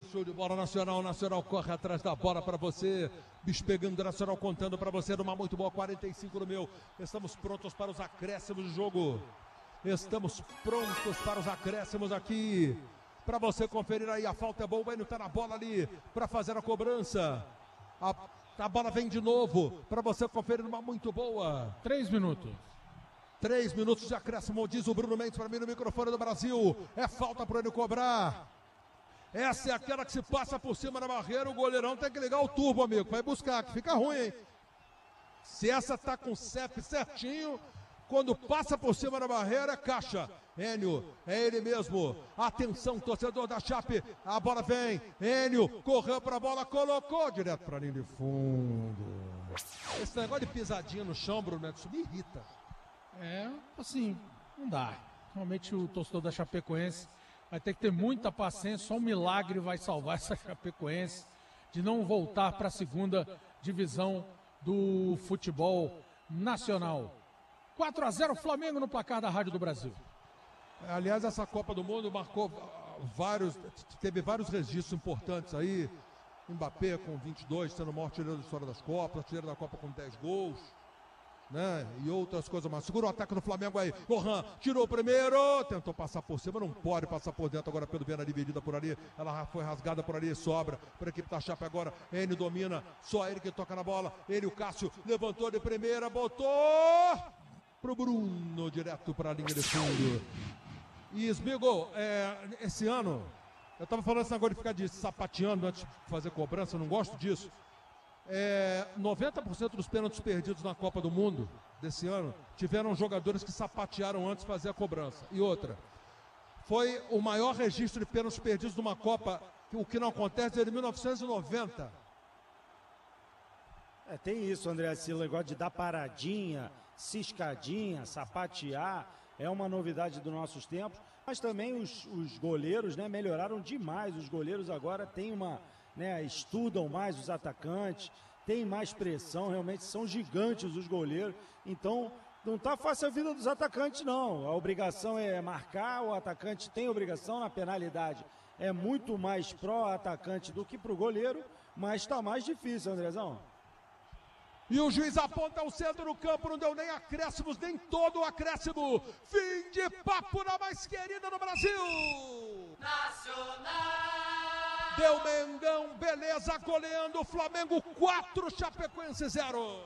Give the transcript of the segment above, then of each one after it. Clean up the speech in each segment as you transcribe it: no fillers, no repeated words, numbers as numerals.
show de bola, Nacional. Nacional corre atrás da bola para você. Bicho pegando, Nacional contando para você numa muito boa 45 no meu. Estamos prontos para os acréscimos do jogo. Estamos prontos para os acréscimos aqui. Para você conferir aí, a falta é boa. O Enio tá na bola ali para fazer a cobrança. A bola vem de novo para você conferir numa muito boa. 3 minutos. 3 minutos de acréscimo, diz o Bruno Mendes para mim no microfone do Brasil. É falta para ele cobrar. Essa é aquela que se passa por cima da barreira, o goleirão tem que ligar o turbo, amigo. Vai buscar, que fica ruim, hein? Se essa tá com o CEP certinho, quando passa por cima da barreira, é caixa. Enio, é ele mesmo. Atenção, torcedor da Chape. A bola vem. Enio correu para a bola, colocou direto para a linha de fundo. Esse negócio de pisadinha no chão, Bruno, isso me irrita. Assim, não dá. Realmente o torcedor da Chapecoense vai ter que ter muita paciência. Só um milagre vai salvar essa Chapecoense de não voltar para a segunda divisão do futebol nacional. 4-0 Flamengo no placar da Rádio do Brasil. Aliás, essa Copa do Mundo marcou teve vários registros importantes aí. Mbappé com 22, sendo o maior artilheiro da história das Copas, artilheiro da Copa com 10 gols, né? E outras coisas mais. Segura o ataque do Flamengo aí. Lohan tirou o primeiro, tentou passar por cima, não pode passar por dentro. Agora pelo Viana dividida por ali. Ela foi rasgada por ali, sobra para a equipe da Chape agora. Enio domina, só ele que toca na bola. Ele, o Cássio, levantou de primeira, botou pro Bruno, direto para a linha de fundo. E Smigo, esse ano, eu tava falando esse negócio de ficar sapateando antes de fazer cobrança, eu não gosto disso. 90% dos pênaltis perdidos na Copa do Mundo desse ano tiveram jogadores que sapatearam antes de fazer a cobrança. E outra, foi o maior registro de pênaltis perdidos numa Copa, o que não acontece desde 1990. Tem isso, André Silva, negócio de dar paradinha, ciscadinha, sapatear, é uma novidade dos nossos tempos, mas também os goleiros, né, melhoraram demais. Os goleiros agora têm estudam mais os atacantes, têm mais pressão, realmente são gigantes os goleiros, então não está fácil a vida dos atacantes não. A obrigação é marcar, o atacante tem obrigação na penalidade, é muito mais pró-atacante do que pro goleiro, mas está mais difícil, Andrezão. E o juiz aponta o centro do campo, não deu nem acréscimos, nem todo o acréscimo. Fim de papo na mais querida do Brasil. Nacional. Deu Mengão, beleza, goleando o Flamengo 4, Chapecoense 0.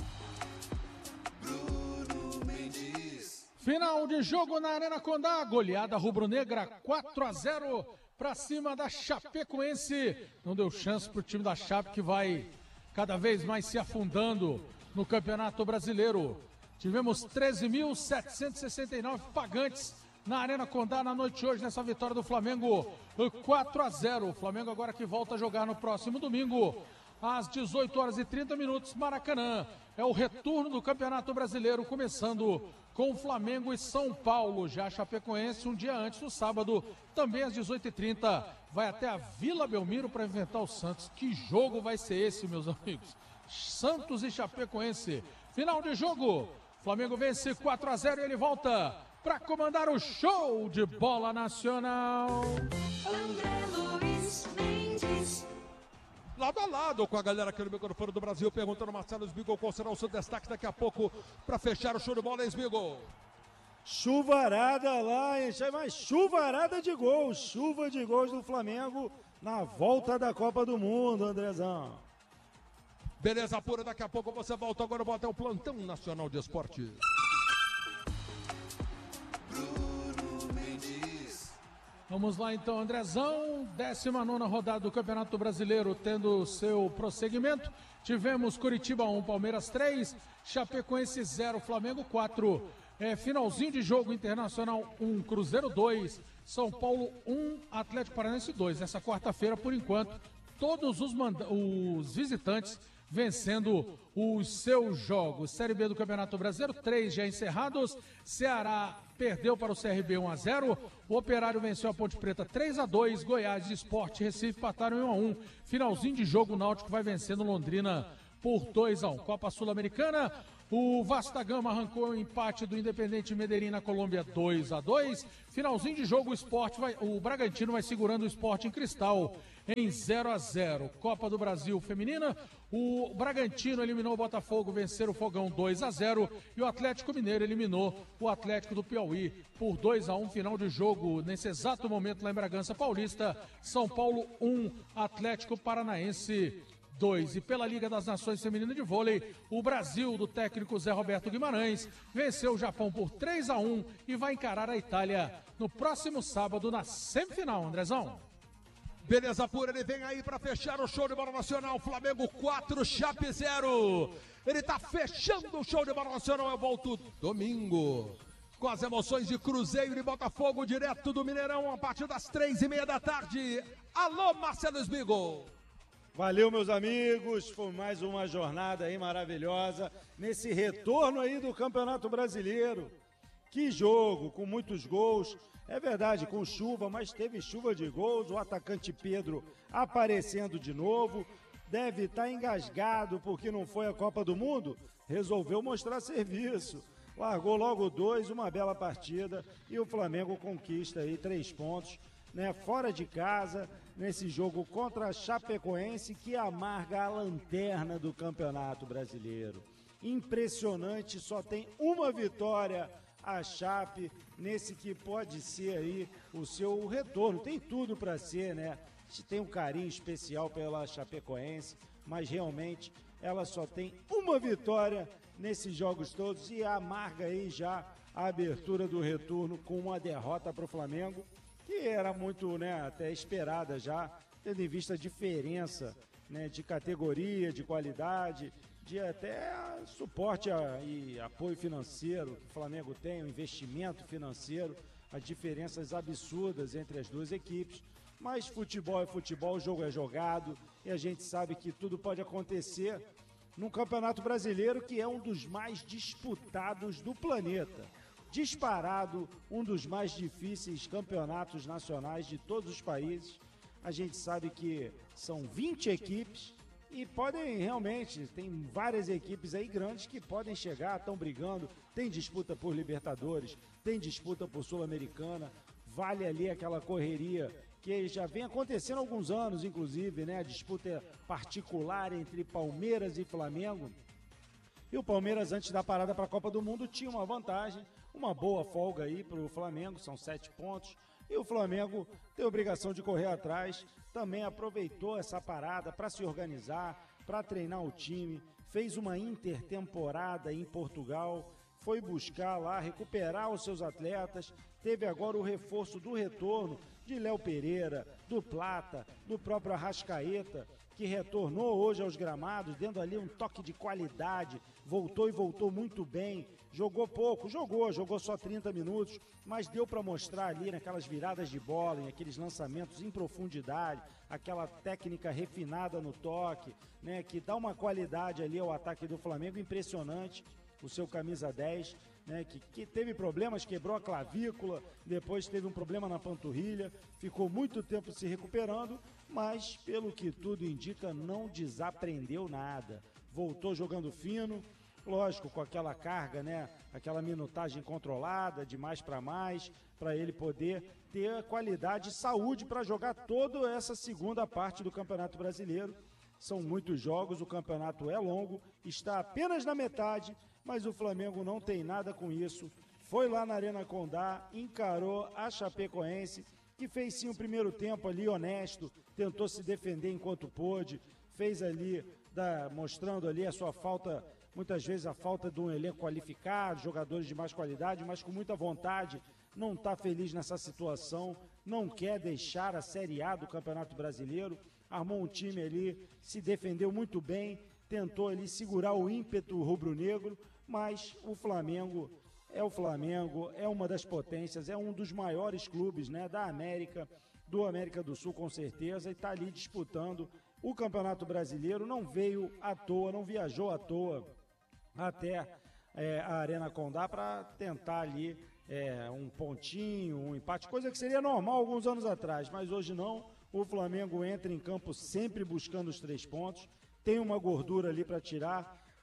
Bruno Mendes. Final de jogo na Arena Condá, goleada rubro-negra 4-0 para cima da Chapecoense. Não deu chance pro time da Chape, que vai cada vez mais se afundando no Campeonato Brasileiro. Tivemos 13.769 pagantes na Arena Condá na noite de hoje, nessa vitória do Flamengo 4-0. O Flamengo agora que volta a jogar no próximo domingo, às 18h30, Maracanã. É o retorno do Campeonato Brasileiro, começando com Flamengo e São Paulo. Já a Chapecoense, um dia antes, no sábado, também às 18h30, vai até a Vila Belmiro para enfrentar o Santos. Que jogo vai ser esse, meus amigos? Santos e Chapecoense. Final de jogo. Flamengo vence 4-0 e ele volta para comandar o show de bola nacional. André Luiz Mendes. Lado a lado com a galera aqui no microfone do Brasil, perguntando Marcelo Smigo qual será o seu destaque daqui a pouco para fechar o show de bola, hein, Smigo? Chuvarada lá, hein? Mas chuvarada de gols, chuva de gols do Flamengo na volta da Copa do Mundo, Andrezão. Beleza pura, daqui a pouco você volta, agora bota o Plantão Nacional de Esporte. Bruno Mendes. Vamos lá então, Andrezão, 19ª rodada do Campeonato Brasileiro tendo seu prosseguimento. Tivemos Curitiba 1, Palmeiras 3, Chapecoense 0, Flamengo 4. Finalzinho de jogo, Internacional 1, Cruzeiro 2, São Paulo 1, Atlético Paranaense 2. Nessa quarta-feira, por enquanto, todos os visitantes vencendo os seus jogos. Série B do Campeonato Brasileiro, 3 já encerrados. Ceará perdeu para o CRB 1-0. O Operário venceu a Ponte Preta 3-2. Goiás, Sport e Recife empataram 1-1. Finalzinho de jogo, o Náutico vai vencendo Londrina por 2-1. Copa Sul-Americana, O Vasco da Gama arrancou o empate do Independente Medellín na Colômbia 2-2. Finalzinho de jogo, o Bragantino vai segurando o Sport em Cristal em 0-0. Copa do Brasil Feminina, o Bragantino eliminou o Botafogo, vencer o Fogão 2-0 e o Atlético Mineiro eliminou o Atlético do Piauí por 2-1. Final de jogo nesse exato momento lá em Bragança Paulista, São Paulo 1, Atlético Paranaense 2. E pela Liga das Nações Feminina de Vôlei, o Brasil, do técnico Zé Roberto Guimarães, venceu o Japão por 3-1 e vai encarar a Itália no próximo sábado na semifinal, Andrezão. Beleza pura, ele vem aí para fechar o show de bola nacional. Flamengo 4, Chape 0. Ele tá fechando o show de bola nacional. Eu volto domingo com as emoções de Cruzeiro e Botafogo, direto do Mineirão, a partir das 3:30 da tarde. Alô, Marcelo Smigo. Valeu, meus amigos, foi mais uma jornada aí maravilhosa, nesse retorno aí do Campeonato Brasileiro. Que jogo, com muitos gols, é verdade, com chuva, mas teve chuva de gols, o atacante Pedro aparecendo de novo, deve estar engasgado porque não foi a Copa do Mundo, resolveu mostrar serviço. Largou logo 2, uma bela partida, e o Flamengo conquista aí 3 pontos, né, fora de casa, nesse jogo contra a Chapecoense, que amarga a lanterna do Campeonato Brasileiro. Impressionante, só tem uma vitória a Chape, nesse que pode ser aí o seu retorno. Tem tudo para ser, né? A gente tem um carinho especial pela Chapecoense, mas realmente ela só tem uma vitória nesses jogos todos e amarga aí já a abertura do retorno com uma derrota para o Flamengo, que era muito, né, até esperada já, tendo em vista a diferença, né, de categoria, de qualidade, de até suporte e apoio financeiro que o Flamengo tem, o investimento financeiro, as diferenças absurdas entre as duas equipes. Mas futebol é futebol, o jogo é jogado e a gente sabe que tudo pode acontecer num Campeonato Brasileiro que é um dos mais disputados do planeta. Disparado, um dos mais difíceis campeonatos nacionais de todos os países. A gente sabe que são 20 equipes e podem realmente, tem várias equipes aí grandes que podem chegar, estão brigando, tem disputa por Libertadores, tem disputa por Sul-Americana, vale ali aquela correria que já vem acontecendo há alguns anos, inclusive, né? A disputa particular entre Palmeiras e Flamengo. E o Palmeiras, antes da parada para a Copa do Mundo, tinha uma vantagem, uma boa folga aí para o Flamengo, são 7 pontos. E o Flamengo tem a obrigação de correr atrás, também aproveitou essa parada para se organizar, para treinar o time, fez uma intertemporada em Portugal, foi buscar lá, recuperar os seus atletas, teve agora o reforço do retorno de Léo Pereira, do Plata, do próprio Arrascaeta, que retornou hoje aos gramados, dando ali um toque de qualidade, voltou e voltou muito bem, jogou pouco, jogou só 30 minutos, mas deu para mostrar ali naquelas viradas de bola, em aqueles lançamentos em profundidade, aquela técnica refinada no toque, né, que dá uma qualidade ali ao ataque do Flamengo impressionante, o seu camisa 10, né, que teve problemas, quebrou a clavícula, depois teve um problema na panturrilha, ficou muito tempo se recuperando, mas pelo que tudo indica não desaprendeu nada, voltou jogando fino, lógico, com aquela carga, né, aquela minutagem controlada, de mais, para ele poder ter qualidade e saúde para jogar toda essa segunda parte do Campeonato Brasileiro. São muitos jogos, o campeonato é longo, está apenas na metade, mas o Flamengo não tem nada com isso. Foi lá na Arena Condá, encarou a Chapecoense, que fez sim o primeiro tempo ali honesto, tentou se defender enquanto pôde, fez ali, mostrando ali a sua falta, muitas vezes a falta de um elenco qualificado, jogadores de mais qualidade, mas com muita vontade, não está feliz nessa situação, não quer deixar a Série A do Campeonato Brasileiro, armou um time ali, se defendeu muito bem, tentou ali segurar o ímpeto rubro-negro, mas o Flamengo, é uma das potências, é um dos maiores clubes, né, da América, do América do Sul com certeza, e está ali disputando o Campeonato Brasileiro, não veio à toa, não viajou à toa até a Arena Condá para tentar ali um pontinho, um empate, coisa que seria normal alguns anos atrás, mas hoje não. O Flamengo entra em campo sempre buscando os 3 pontos, tem uma gordura ali para tirar,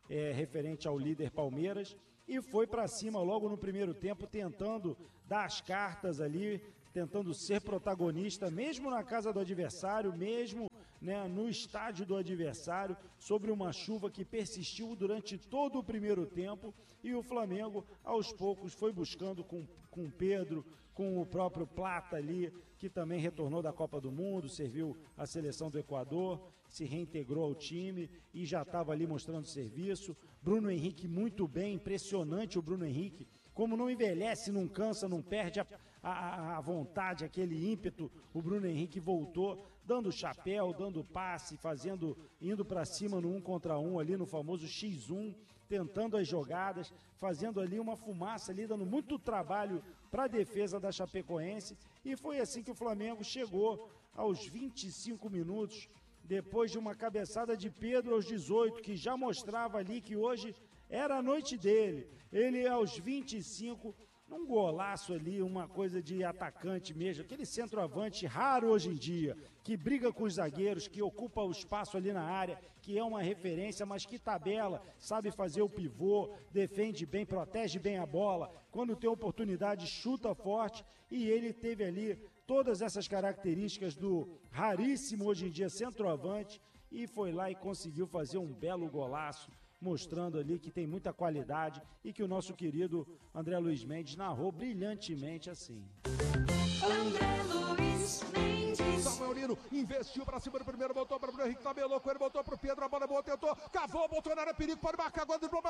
referente ao líder Palmeiras, e foi para cima logo no primeiro tempo, tentando dar as cartas ali, tentando ser protagonista, mesmo na casa do adversário, mesmo, né, no estádio do adversário, sobre uma chuva que persistiu durante todo o primeiro tempo, e o Flamengo, aos poucos, foi buscando com o Pedro, com o próprio Plata ali, que também retornou da Copa do Mundo, serviu a seleção do Equador, se reintegrou ao time e já estava ali mostrando serviço. Bruno Henrique muito bem, impressionante o Bruno Henrique, como não envelhece, não cansa, não perde a vontade, aquele ímpeto. O Bruno Henrique voltou, dando chapéu, dando passe, indo para cima no 1 contra 1 ali no famoso X1, tentando as jogadas, fazendo ali uma fumaça ali, dando muito trabalho para a defesa da Chapecoense, e foi assim que o Flamengo chegou aos 25 minutos, depois de uma cabeçada de Pedro aos 18, que já mostrava ali que hoje era a noite dele. Ele aos 25, um golaço ali, uma coisa de atacante mesmo, aquele centroavante raro hoje em dia, que briga com os zagueiros, que ocupa o espaço ali na área, que é uma referência, mas que tabela, sabe fazer o pivô, defende bem, protege bem a bola, quando tem oportunidade chuta forte, e ele teve ali todas essas características do raríssimo hoje em dia centroavante, e foi lá e conseguiu fazer um belo golaço, mostrando ali que tem muita qualidade e que o nosso querido André Luiz Mendes narrou brilhantemente assim. André Luiz Mendes. Samuel Nino investiu para cima do primeiro, voltou para o Bruno Henrique, tabelou com ele, voltou para o Pedro, a bola boa, tentou, cavou, botou na área, perigo, pode marcar agora, driblou,